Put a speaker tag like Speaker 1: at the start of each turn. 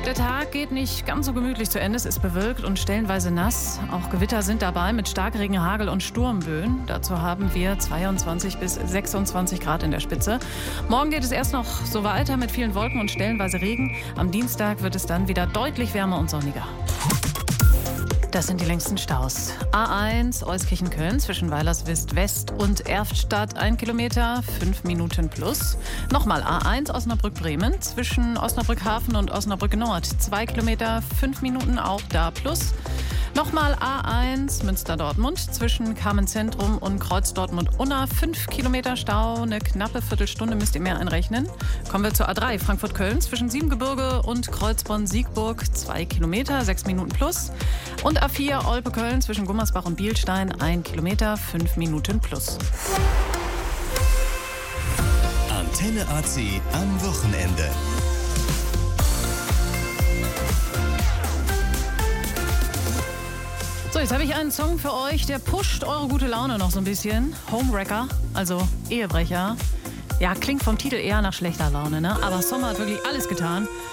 Speaker 1: Der Tag geht nicht ganz so gemütlich zu Ende. Es ist bewölkt und stellenweise nass. Auch Gewitter sind dabei mit Starkregen, Hagel und Sturmböen. Dazu haben wir 22 bis 26 Grad in der Spitze. Morgen geht es erst noch so weiter mit vielen Wolken und stellenweise Regen. Am Dienstag wird es dann wieder deutlich wärmer und sonniger. Das sind die längsten Staus. A1 Euskirchen-Köln zwischen Weilerswist West und Erftstadt 1 Kilometer, 5 Minuten plus. Nochmal A1 Osnabrück-Bremen zwischen Osnabrück-Hafen und Osnabrück Nord 2 Kilometer, 5 Minuten, auch da plus. Nochmal A1 Münster-Dortmund zwischen Carmen-Zentrum und Kreuz-Dortmund-Unna 5 Kilometer Stau, eine knappe Viertelstunde müsst ihr mehr einrechnen. Kommen wir zur A3 Frankfurt-Köln zwischen Siebengebirge und Kreuzborn-Siegburg 2 Kilometer, 6 Minuten plus. Und A4 Olpe-Köln zwischen Gummersbach und Bielstein 1 Kilometer, 5 Minuten plus.
Speaker 2: Antenne AC am Wochenende.
Speaker 1: So, jetzt habe ich einen Song für euch, der pusht eure gute Laune noch so ein bisschen. Homewrecker, also Ehebrecher. Ja, klingt vom Titel eher nach schlechter Laune, ne? Aber Sommer hat wirklich alles getan.